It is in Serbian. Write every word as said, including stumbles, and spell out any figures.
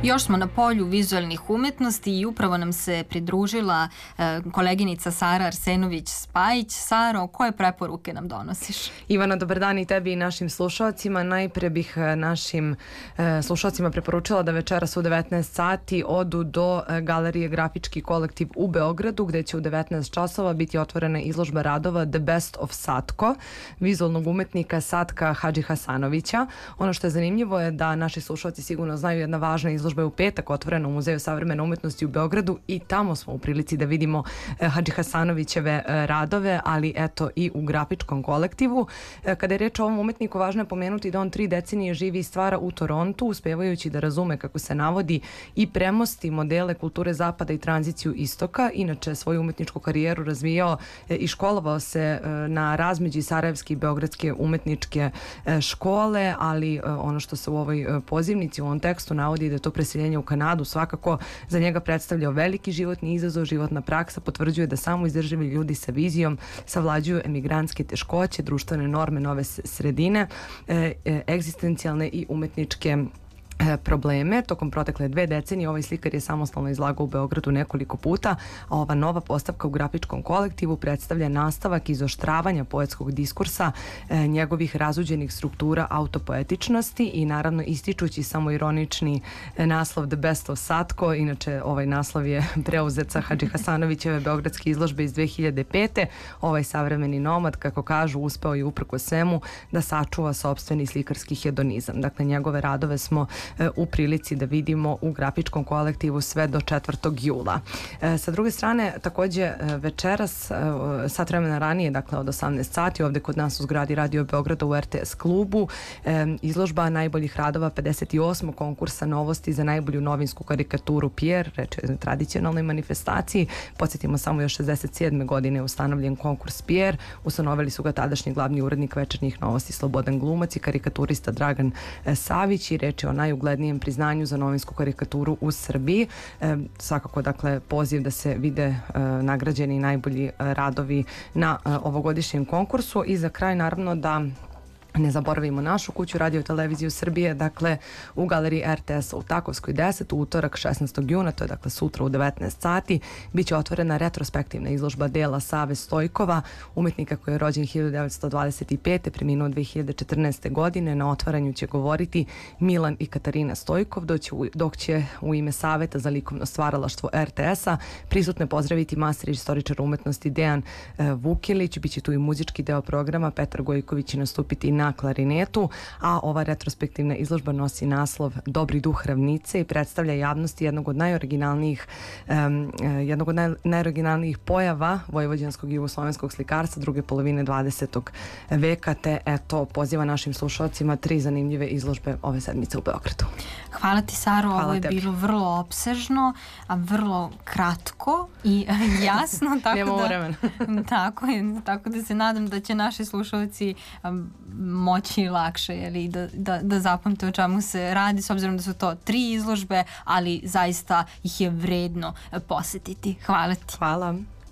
Još smo na polju vizualnih umetnosti i upravo nam se pridružila e, koleginica Sara Arsenović-Spajić. Saro, koje preporuke nam donosiš? Ivana, dobar dan i tebi i našim slušalcima. Najpre bih našim e, slušalcima preporučila da večeras u devetnaest sati odu do e, Galerije Grafički kolektiv u Beogradu, gde će u devetnaest časova biti otvorena izložba radova The Best of Satko, vizualnog umetnika Satka Hadžihasanovića. Ono što je zanimljivo je da naši slušalci sigurno znaju, jedna važna izložba je u petak otvorena u Muzeju savremene umetnosti u Beogradu i tamo smo u prilici da vidimo e, Hadžihasanovićeve e, radove, ali eto i u grafičkom kolektivu. E, kada je reč o ovom umetniku, važno je pomenuti da on tri decenije živi i stvara u Torontu, uspevajući da razume, kako se navodi, i premosti modele kulture zapada i tranziciju istoka. Inače, svoju umetničku karijeru razvijao e, i školovao se e, na razmeđi sarajevske i beogradske umetničke e, škole, ali e, ono što se u ovoj e, pozivnici, u ovom tekstu navodi da je to preseljenje u Kanadu svakako za njega predstavljao veliki životni izazov. Životna praksa potvrđuje da samo izdrživi ljudi sa vizijom savlađuju emigrantske teškoće, društvene norme nove sredine, e, e, egzistencijalne i umetničke probleme. Tokom protekle dve decenije ovaj slikar je samostalno izlagao u Beogradu nekoliko puta, a ova nova postavka u grafičkom kolektivu predstavlja nastavak izoštravanja poetskog diskursa, e, njegovih razuđenih struktura autopoetičnosti i naravno ističući samo ironični e, naslov The Best of Satko. Inače, ovaj naslov je preuzet sa Hadžihasanovićeve beogradske izložbe iz dve hiljade pete. Ovaj savremeni nomad, kako kažu, uspeo je uprko svemu da sačuva sopstveni slikarski hedonizam. Dakle, njegove radove smo u prilici da vidimo u grafičkom kolektivu sve do četvrtog jula. E, sa druge strane, takođe večeras, e, sat vremena ranije, dakle od osamnaest sati, ovde kod nas u zgradi Radio Beograda u R T S klubu, e, izložba najboljih radova pedeset osmog konkursa novosti za najbolju novinsku karikaturu Pierre, reč je o tradicionalnoj manifestaciji. Podsjetimo, samo još šezdeset sedme godine je ustanovljen konkurs Pierre. Ustanovili su ga tadašnji glavni urednik Večernjih novosti Slobodan Glumac i karikaturista Dragan Savić i reč je o najuglednijem priznanju za novinsku karikaturu u Srbiji. E, svakako, dakle, poziv da se vide e, nagrađeni najbolji radovi na e, ovogodišnjem konkursu. I za kraj, naravno, da ne zaboravimo našu kuću Radio Televiziju Srbije, dakle u galeriji R T S-a u Takovskoj deset, u utorak šesnaestog juna, to je dakle sutra u devetnaest sati, bit će otvorena retrospektivna izložba dela Save Stojkova, umetnika koji je rođen hiljadu devetsto dvadeset pete. preminuo dve hiljade četrnaeste. godine. Na otvaranju će govoriti Milan i Katarina Stojkov, dok će, dok će u ime Saveta za likovno stvaralaštvo R T S-a prisutne pozdraviti master istoričar umetnosti Dejan e, Vukilić. Biće tu i muzički deo programa, Petar Gojković će nastupiti na na klarinetu, a ova retrospektivna izložba nosi naslov Dobri duh ravnice i predstavlja javnosti jednog od najoriginalnijih um, jednog od naj, najoriginalnijih pojava vojvođanskog i jugoslovenskog slikarstva druge polovine dvadesetog veka, te eto poziva našim slušalcima tri zanimljive izložbe ove sedmice u Beogradu. Hvala ti, Saro, Hvala ovo je tebi. bilo vrlo opsežno, a vrlo kratko i jasno, tako da, tako, je, tako da se nadam da će naši slušalci um, moći lakše, jeli, da, da, da zapamte o čemu se radi, s obzirom da su to tri izložbe, ali zaista ih je vredno posetiti. Hvala ti. Hvala.